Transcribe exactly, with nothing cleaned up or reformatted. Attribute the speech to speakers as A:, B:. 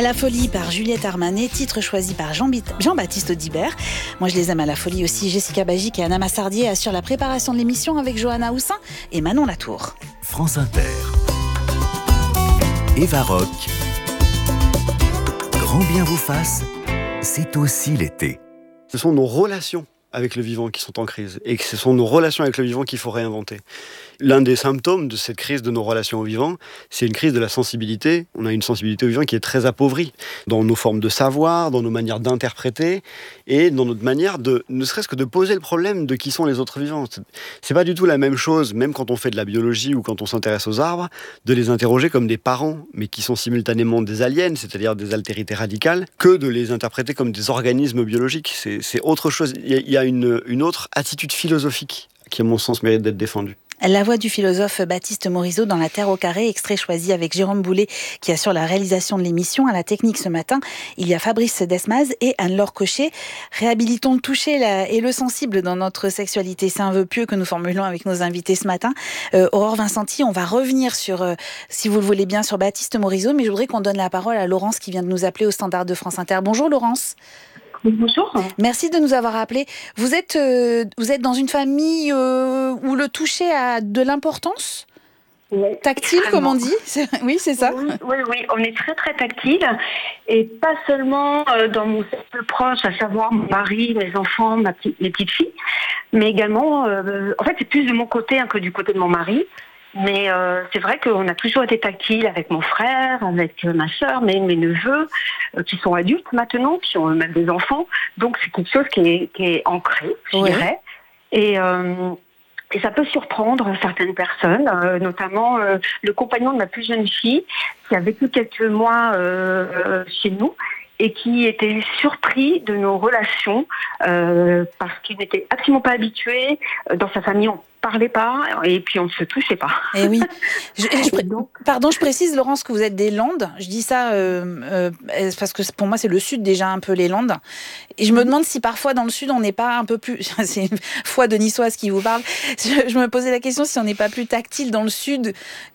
A: À la folie par Juliette Armanet, titre choisi par Jean-Baptiste Audibert. Moi je les aime à la folie aussi. Jessica Bagic et Anna Massardier assurent la préparation de l'émission avec Johanna Houssin et Manon Latour.
B: France Inter. Eva Rock. Grand bien vous fasse, c'est aussi l'été.
C: Ce sont nos relations avec le vivant qui sont en crise et que ce sont nos relations avec le vivant qu'il faut réinventer. L'un des symptômes de cette crise de nos relations au vivant, c'est une crise de la sensibilité. On a une sensibilité au vivant qui est très appauvrie dans nos formes de savoir, dans nos manières d'interpréter et dans notre manière de, ne serait-ce que de poser le problème de qui sont les autres vivants. C'est pas du tout la même chose, même quand on fait de la biologie ou quand on s'intéresse aux arbres, de les interroger comme des parents, mais qui sont simultanément des aliens, c'est-à-dire des altérités radicales, que de les interpréter comme des organismes biologiques. C'est, c'est autre chose. Il y a une, une autre attitude philosophique qui, à mon sens, mérite d'être défendue.
A: La voix du philosophe Baptiste Morisot dans La Terre au carré, extrait choisi avec Jérôme Boulet qui assure la réalisation de l'émission. À la technique ce matin, il y a Fabrice Desmaz et Anne-Laure Cochet. Réhabilitons le toucher et le sensible dans notre sexualité. C'est un vœu pieux que nous formulons avec nos invités ce matin. Euh, Aurore Vincenti, on va revenir sur, euh, si vous le voulez bien, sur Baptiste Morisot, mais je voudrais qu'on donne la parole à Laurence qui vient de nous appeler au standard de France Inter. Bonjour Laurence.
D: Bonjour.
A: Merci de nous avoir appelés. Vous êtes, euh, vous êtes dans une famille euh, où le toucher a de l'importance ?
D: Oui,
A: tactile, comme on dit. Oui, c'est ça.
D: Oui, oui, oui, on est très très tactile et pas seulement euh, dans mon cercle proche, à savoir mon mari, mes enfants, ma petite, mes petites filles, mais également, euh, en fait, c'est plus de mon côté hein, que du côté de mon mari. Mais euh, c'est vrai qu'on a toujours été tactile avec mon frère, avec euh, ma sœur, mes, mes neveux, euh, qui sont adultes maintenant, qui ont même des enfants. Donc c'est quelque chose qui est, qui est ancré, je
A: oui. dirais.
D: Et, euh, et ça peut surprendre certaines personnes, euh, notamment euh, le compagnon de ma plus jeune fille, qui a vécu quelques mois euh, euh, chez nous, et qui était surpris de nos relations, euh, parce qu'il n'était absolument pas habitué. Dans sa famille, on parlait pas et puis on ne se touchait pas.
A: Eh oui. Je, je, pré- donc... Pardon, je précise, Laurence, que vous êtes des Landes. Je dis ça euh, euh, parce que pour moi, c'est le Sud déjà un peu les Landes. Et je me demande si parfois dans le Sud, on n'est pas un peu plus... C'est une foi de niçoise qui vous parle. Je, je me posais la question si on n'est pas plus tactile dans le Sud